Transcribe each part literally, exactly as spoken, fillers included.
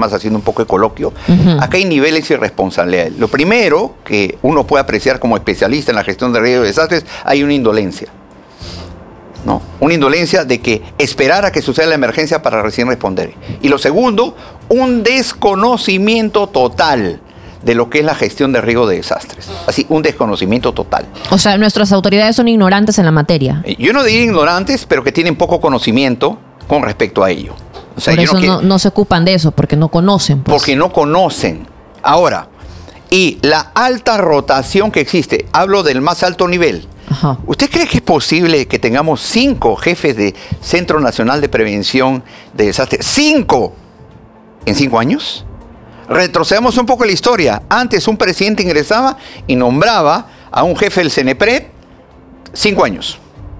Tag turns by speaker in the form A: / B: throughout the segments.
A: más haciendo un poco de coloquio, uh-huh. acá hay niveles y responsabilidades. Lo primero que uno puede apreciar como especialista en la gestión de riesgos y desastres, hay una indolencia. ¿No? Una indolencia de que esperar a que suceda la emergencia para recién responder. Y lo segundo, un desconocimiento total de lo que es la gestión de riesgo de desastres. Así, un desconocimiento total.
B: O sea, nuestras autoridades son ignorantes en la materia.
A: Yo no diría ignorantes, pero que tienen poco conocimiento con respecto a ello. O sea,
B: Por eso
A: yo no, quiero...
B: no, no se ocupan de eso, porque no conocen. Pues.
A: Porque no conocen. Ahora, y la alta rotación que existe, hablo del más alto nivel.
B: Ajá.
A: ¿Usted cree que es posible que tengamos cinco jefes de Centro Nacional de Prevención de Desastres? ¡Cinco! ¿En cinco años? Retrocedamos un poco la historia. Antes un presidente ingresaba y nombraba a un jefe del CENEPRED cinco años.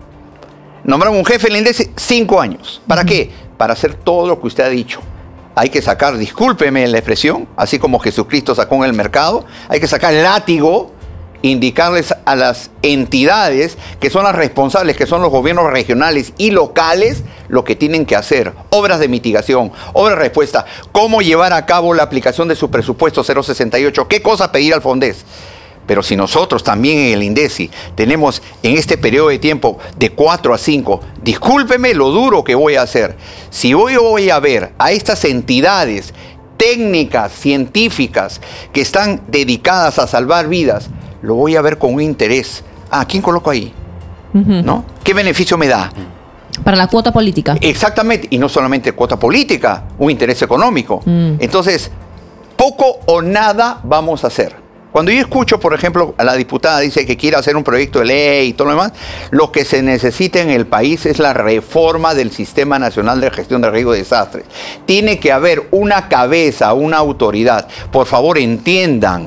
A: Nombraba un jefe del INDECI cinco años. ¿Para uh-huh. qué? Para hacer todo lo que usted ha dicho. Hay que sacar, discúlpeme la expresión, así como Jesucristo sacó en el mercado, hay que sacar el látigo, indicarles a las entidades que son las responsables, que son los gobiernos regionales y locales, lo que tienen que hacer. Obras de mitigación, obras de respuesta, cómo llevar a cabo la aplicación de su presupuesto cero sesenta y ocho, qué cosa pedir al FONDES. Pero si nosotros también en el INDECI tenemos en este periodo de tiempo de cuatro a cinco, discúlpeme lo duro que voy a hacer. Si hoy voy a ver a estas entidades técnicas, científicas, que están dedicadas a salvar vidas, lo voy a ver con un interés. Ah, ¿quién coloco ahí? Uh-huh. ¿No? ¿Qué beneficio me da?
B: Para la cuota política.
A: Exactamente, y no solamente cuota política, un interés económico. Mm. Entonces, poco o nada vamos a hacer. Cuando yo escucho, por ejemplo, a la diputada dice que quiere hacer un proyecto de ley y todo lo demás, lo que se necesita en el país es la reforma del Sistema Nacional de Gestión de Riesgo de Desastres. Tiene que haber una cabeza, una autoridad. Por favor, entiendan.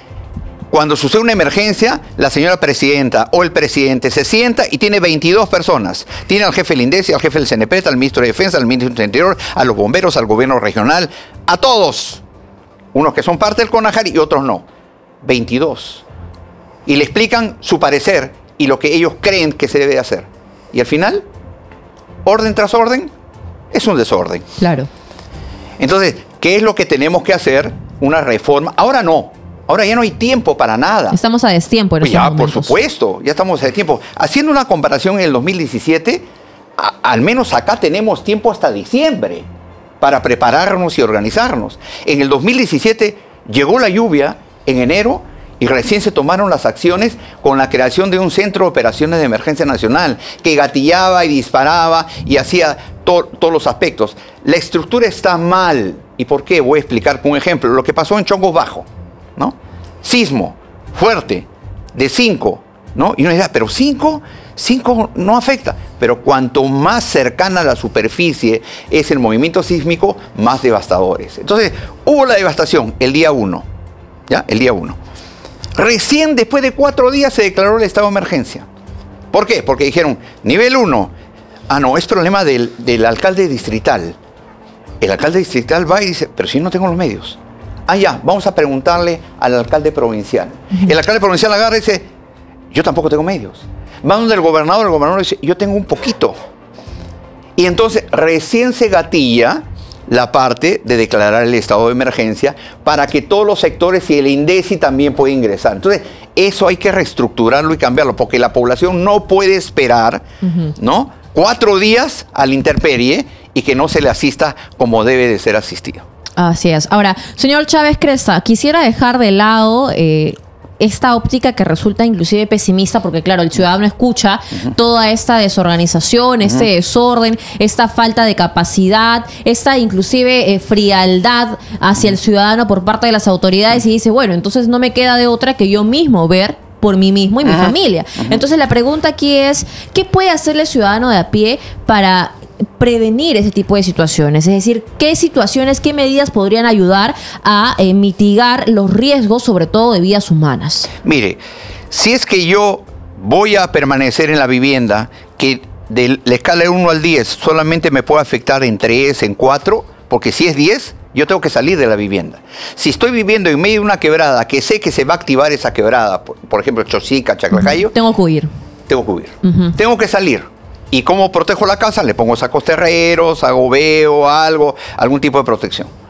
A: Cuando sucede una emergencia, la señora presidenta o el presidente se sienta y tiene veintidós personas. Tiene al jefe del INDECI, al jefe del CENEPRED, al ministro de Defensa, al ministro del Interior, a los bomberos, al gobierno regional, a todos. Unos que son parte del CONAJAR y otros no. veintidós. Y le explican su parecer y lo que ellos creen que se debe hacer. Y al final, orden tras orden, es un desorden.
B: Claro.
A: Entonces, ¿qué es lo que tenemos que hacer? Una reforma. Ahora no. Ahora ya no hay tiempo para nada.
B: Estamos a destiempo en
A: pues
B: estos
A: ya,
B: momentos.
A: Por supuesto, ya estamos a destiempo. Haciendo una comparación en el dos mil diecisiete, a, al menos acá tenemos tiempo hasta diciembre para prepararnos y organizarnos. En el dos mil diecisiete llegó la lluvia en enero y recién se tomaron las acciones con la creación de un centro de operaciones de emergencia nacional que gatillaba y disparaba y hacía to- todos los aspectos. La estructura está mal. ¿Y por qué? Voy a explicar con un ejemplo. Lo que pasó en Chongos Bajo, ¿no? Sismo fuerte de cinco, ¿no? Y uno dirá, pero cinco, cinco no afecta. Pero cuanto más cercana a la superficie es el movimiento sísmico, más devastadores. Entonces, hubo la devastación el día uno, ¿ya? El día uno. Recién después de cuatro días se declaró el estado de emergencia. ¿Por qué? Porque dijeron, nivel uno, ah, no, es problema del, del alcalde distrital. El alcalde distrital va y dice, pero si no tengo los medios. Ah, ya, vamos a preguntarle al alcalde provincial. Uh-huh. El alcalde provincial agarra y dice, yo tampoco tengo medios. Va donde el gobernador, el gobernador dice, yo tengo un poquito. Y entonces recién se gatilla la parte de declarar el estado de emergencia para que todos los sectores y el INDECI también puedan ingresar. Entonces, eso hay que reestructurarlo y cambiarlo, porque la población no puede esperar, uh-huh. ¿no? Cuatro días a la intemperie y que no se le asista como debe de ser asistido.
B: Así es. Ahora, señor Chávez Cresta, quisiera dejar de lado eh, esta óptica que resulta inclusive pesimista, porque claro, el ciudadano escucha uh-huh. toda esta desorganización, uh-huh. este desorden, esta falta de capacidad, esta inclusive eh, frialdad hacia uh-huh. el ciudadano por parte de las autoridades uh-huh. y dice, bueno, entonces no me queda de otra que yo mismo ver por mí mismo y mi uh-huh. familia. Uh-huh. Entonces la pregunta aquí es, ¿qué puede hacer el ciudadano de a pie para prevenir ese tipo de situaciones? Es decir, ¿qué situaciones, qué medidas podrían ayudar a eh, mitigar los riesgos, sobre todo de vidas humanas?
A: Mire, si es que yo voy a permanecer en la vivienda, que de la escala de uno al diez solamente me puede afectar en tres, en cuatro, porque si es diez, yo tengo que salir de la vivienda. Si estoy viviendo en medio de una quebrada, que sé que se va a activar esa quebrada, por, por ejemplo, Chosica, Chaclacayo,
B: uh-huh. tengo que huir.
A: Tengo que huir.
B: Uh-huh.
A: Tengo que salir. ¿Y cómo protejo la casa? Le pongo sacos terreros, hago veo, algo, algún tipo de protección.